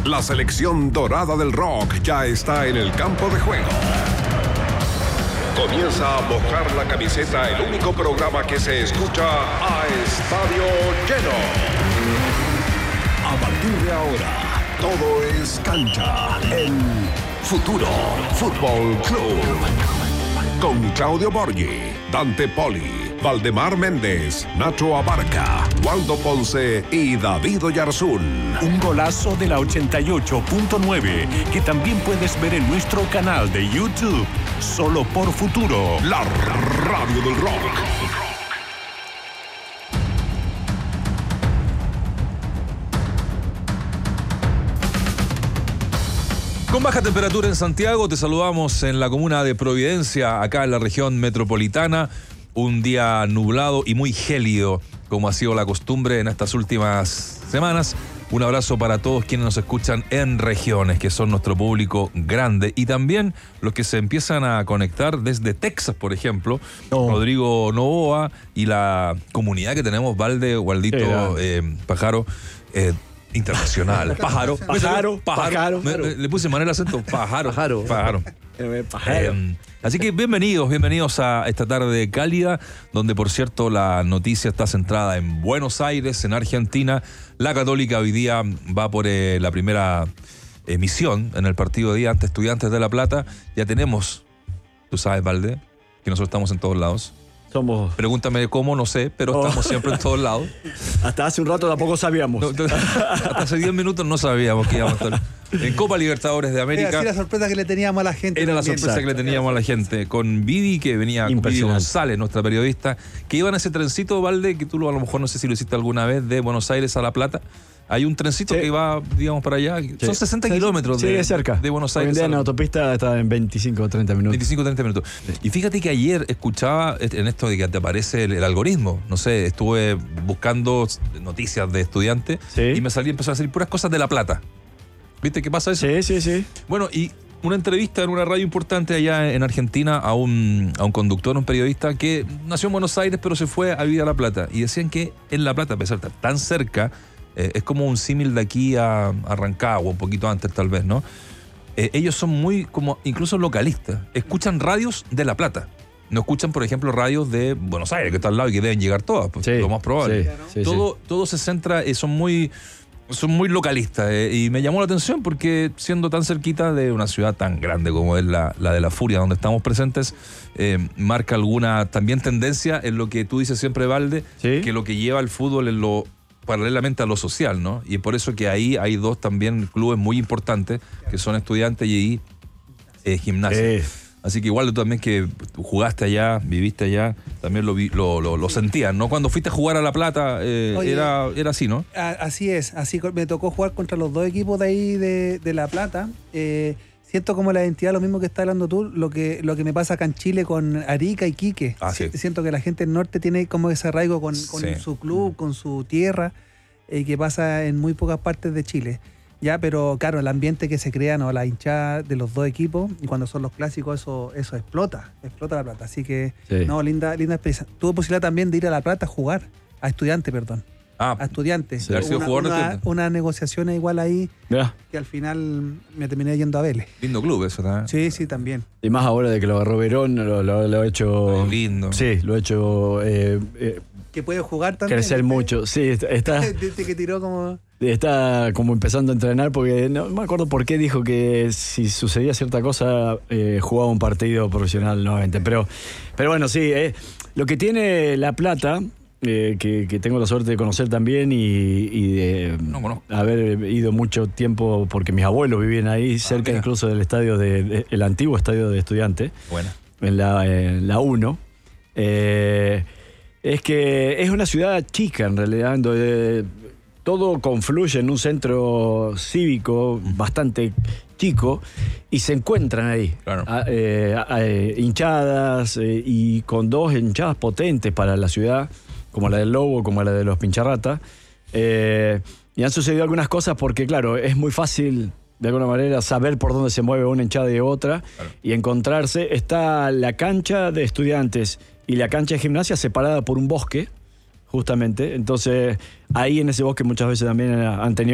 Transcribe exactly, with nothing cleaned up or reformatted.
La selección dorada del rock ya está en el campo de juego. Comienza a mojar la camiseta, el único programa que se escucha a estadio lleno. A partir de ahora, todo es cancha en Futuro Fútbol Club. Con Claudio Borghi, Dante Poli, Valdemar Méndez, Nacho Abarca, Waldo Ponce y David Oyarzún. Un golazo de la ochenta y ocho punto nueve que también puedes ver en nuestro canal de YouTube. Solo por Futuro, la radio del rock. Con baja temperatura en Santiago, te saludamos en la comuna de Providencia, acá en la región metropolitana. Un día nublado y muy gélido, como ha sido la costumbre en estas últimas semanas. Un abrazo para todos quienes nos escuchan en regiones, que son nuestro público grande. Y también los que se empiezan a conectar desde Texas, por ejemplo. Oh. Rodrigo Novoa y la comunidad que tenemos, Valde, Waldito, eh, Pájaro. Eh, Internacional. Pájaro. Pájaro. Pájaro. Pájaro. Me, me, le puse mal el acento. Pájaro. Pájaro. Pájaro. Pájaro. Eh, así que bienvenidos, bienvenidos a esta tarde cálida, donde por cierto la noticia está centrada en Buenos Aires, en Argentina. La Católica hoy día va por eh, la primera emisión en el partido de día ante Estudiantes de La Plata. Ya tenemos, tú sabes, Valde, que nosotros estamos en todos lados. Somos... Pregúntame cómo, no sé, pero oh. estamos siempre en todos lados. Hasta hace un rato tampoco sabíamos. No, hasta hace diez minutos no sabíamos que íbamos a estar en Copa Libertadores de América. Era así la sorpresa que le teníamos a la gente. Era también. la sorpresa Exacto. que le teníamos a la gente. Con Vivi, que venía con Vivi González, nuestra periodista, que iba en ese trencito, Valde, que tú lo, a lo mejor no sé si lo hiciste alguna vez, de Buenos Aires a La Plata. Hay un trencito sí. que va, digamos, para allá. Sí. Son sesenta kilómetros sí, de, es cerca. de Buenos Aires. Hoy en día en la autopista está en veinticinco o treinta minutos. veinticinco o treinta minutos. Sí. Y fíjate que ayer escuchaba en esto de que te aparece el, el algoritmo. No sé, estuve buscando noticias de estudiantes sí. y me salí, empezó a salir puras cosas de La Plata. ¿Viste qué pasa eso? Sí, sí, sí. Bueno, y una entrevista en una radio importante allá en Argentina a un, a un conductor, un periodista que nació en Buenos Aires pero se fue a vivir a La Plata. Y decían que en La Plata, a pesar de estar tan cerca, eh, es como un símil de aquí a, a Rancagua, un poquito antes tal vez, ¿no? Eh, ellos son muy, como incluso localistas. Escuchan radios de La Plata. No escuchan, por ejemplo, radios de Buenos Aires, que está al lado y que deben llegar todas, pues, sí, lo más probable. Sí, sí, todo, sí. todo se centra, eh, son muy... Son muy localistas eh, y me llamó la atención porque siendo tan cerquita de una ciudad tan grande como es la, la de La Furia, donde estamos presentes, eh, marca alguna también tendencia en lo que tú dices siempre, Valde, ¿sí? que lo que lleva al fútbol es lo paralelamente a lo social, ¿no? Y por eso que ahí hay dos también clubes muy importantes que son Estudiantes y eh, Gimnasia. Eh. Así que igual tú también que jugaste allá, viviste allá, también lo, lo, lo, lo sentías, ¿no? Cuando fuiste a jugar a La Plata, eh, Oye, era, era así, ¿no? Así es, así me tocó jugar contra los dos equipos de ahí de, de La Plata. Eh, siento como la identidad, lo mismo que está hablando tú, lo que, lo que me pasa acá en Chile con Arica y Quique. Ah, sí. Siento que la gente del norte tiene como ese arraigo con, con sí. su club, con su tierra, eh, que pasa en muy pocas partes de Chile. Ya, pero claro, el ambiente que se crea, ¿no? La hinchada de los dos equipos, y cuando son los clásicos, eso, eso explota, explota La Plata. Así que, sí. no, linda, linda experiencia. Tuve posibilidad también de ir a La Plata a jugar, a Estudiantes, perdón. Ah, a Estudiantes. Sí. Una, una, una negociación igual ahí, yeah. que al final me terminé yendo a Vélez. Lindo club eso, ¿no? Sí, sí, también. Y más ahora de que lo agarró Verón, lo, lo, lo ha hecho... Ay, lindo. Sí, lo ha hecho... Eh, eh, que puede jugar también. Crecer mucho, sí, está... Desde que tiró como... Está como empezando a entrenar porque no me acuerdo por qué dijo que si sucedía cierta cosa eh, jugaba un partido profesional nuevamente. Pero, pero bueno, sí, eh, lo que tiene La Plata, eh, que, que tengo la suerte de conocer también y, y de no, haber ido mucho tiempo porque mis abuelos vivían ahí, ah, cerca mira. incluso del estadio, de, de, el antiguo estadio de Estudiantes, bueno. en la, en la uno. Eh, es que es una ciudad chica en realidad, donde todo confluye en un centro cívico bastante chico y se encuentran ahí claro. a, eh, a, eh, hinchadas eh, y con dos hinchadas potentes para la ciudad, como la del Lobo, como la de los Pincharrata. Eh, y han sucedido algunas cosas porque, claro, es muy fácil de alguna manera saber por dónde se mueve una hinchada y otra claro. y encontrarse. Está la cancha de Estudiantes y la cancha de Gimnasia separada por un bosque, justamente. Entonces, ahí en ese bosque muchas veces también han tenido